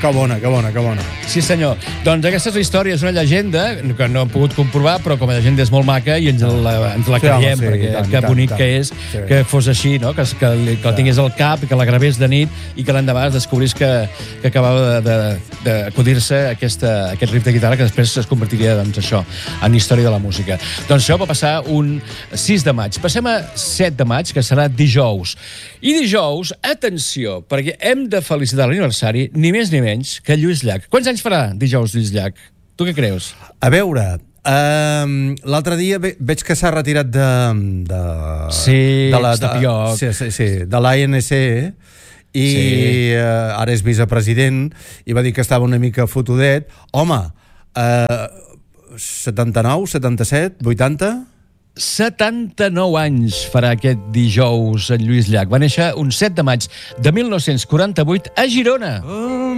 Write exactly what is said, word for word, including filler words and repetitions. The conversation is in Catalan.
Que bona, que bona, que bona. Sí, senyor. Doncs aquesta és la història, és una llegenda que no hem pogut comprovar, però com a llegenda és molt maca i ens la, ens la Sí, home, creiem, sí, perquè tant, que tant, bonic tant. que és Sí. que fos així, no? que, que, que la tingués al cap i que la gravés de nit i que l'endemà es descobrís que, que acabava d'acudir-se aquesta, aquest riff de guitarra que després es convertiria, doncs, això, en història de la música. Doncs això va passar un sis de maig. Passem a set de maig, que serà dijous. I dijous, atenció, perquè hem de felicitar l'aniversari, ni més ni menys, que Lluís Llach. Quants anys farà dijous Lluís Llach? Tu què creus? A veure, um, l'altre dia ve, veig que s'ha retirat de... de Sí, de la, està de, pioc. sí, sí, sí, de l'A N C i Sí. uh, ara és vicepresident i va dir que estava una mica fotudet. Home, uh, setanta-nou, setanta-set, vuitanta... setanta-nou anys farà aquest dijous en Lluís Llach. Va néixer un set de maig de mil nou-cents quaranta-vuit a Girona.